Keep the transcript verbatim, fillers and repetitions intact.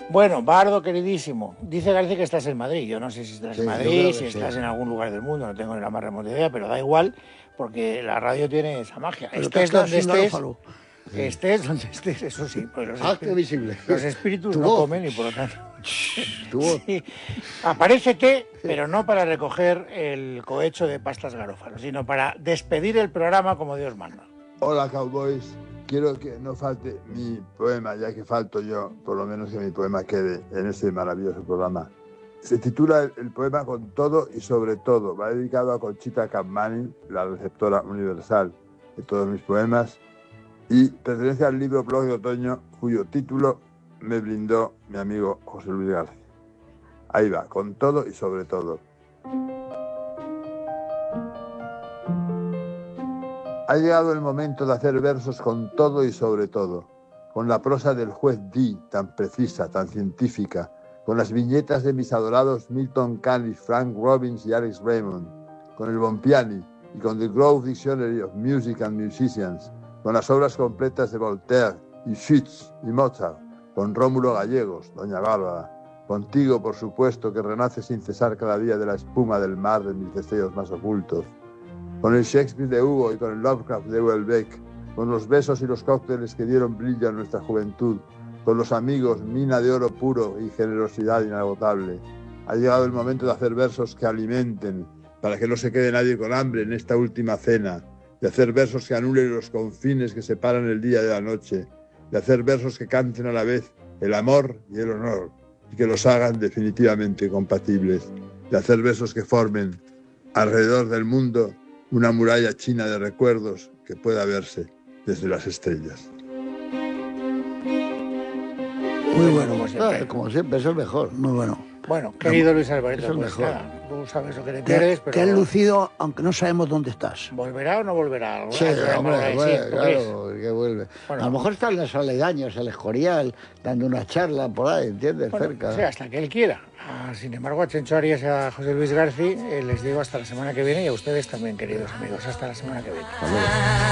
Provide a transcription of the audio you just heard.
Bueno, Bardo, queridísimo, dice García que estás en Madrid. Yo no sé si estás Sí, en yo Madrid, creo si que estás sí. en algún lugar del mundo, no tengo ni la más remota idea, pero da igual, porque la radio tiene esa magia. Pero Estés te has donde quedado sin estés, garófalo. estés donde estés, eso sí, pues los, Acto espíritus, visible. los espíritus Tu no voz. comen y por lo tanto... Tu voz. Sí. Aparécete, pero no para recoger el cohecho de pastas garófalo, sino para despedir el programa como Dios manda. Hola, Cowboys. Quiero que no falte mi poema, ya que falto yo, por lo menos que mi poema quede en este maravilloso programa. Se titula el, el poema Con todo y sobre todo. Va dedicado a Conchita Capmany, la receptora universal de todos mis poemas, y pertenece al libro Blog de Otoño, cuyo título me brindó mi amigo José Luis García. Ahí va, con todo y sobre todo. Ha llegado el momento de hacer versos con todo y sobre todo, con la prosa del juez Dee, tan precisa, tan científica, con las viñetas de mis adorados Milton Caniff, Frank Robbins y Alex Raymond, con el Bompiani y con The Grove Dictionary of Music and Musicians, con las obras completas de Voltaire y Schütz y Mozart, con Rómulo Gallegos, Doña Bárbara, contigo, por supuesto, que renace sin cesar cada día de la espuma del mar de mis deseos más ocultos, con el Shakespeare de Hugo y con el Lovecraft de Houellebecq, con los besos y los cócteles que dieron brillo a nuestra juventud, con los amigos, mina de oro puro y generosidad inagotable. Ha llegado el momento de hacer versos que alimenten, para que no se quede nadie con hambre en esta última cena, de hacer versos que anulen los confines que separan el día de la noche, de hacer versos que canten a la vez el amor y el honor, y que los hagan definitivamente compatibles, de hacer versos que formen alrededor del mundo una muralla china de recuerdos que pueda verse desde las estrellas. Muy bueno, Como siempre. Ah, como siempre, eso es mejor. muy bueno. Bueno, querido Luis Alberto, Eso es pues mejor. nada, tú sabes lo que te Te, pierdes, pero... te has lucido, aunque no sabemos dónde estás. ¿Volverá o no volverá? Sí, ¿Alguna hombre, hora de sí? bueno, ¿Tú crees? claro, que vuelve. Bueno. A lo mejor está en los aledaños, el Escorial, dando una charla por ahí, ¿entiendes? Bueno, Cerca. sí, hasta que él quiera. Ah, sin embargo, a Chencho Arias y a José Luis García eh, les digo hasta la semana que viene y a ustedes también, queridos amigos, hasta la semana que viene.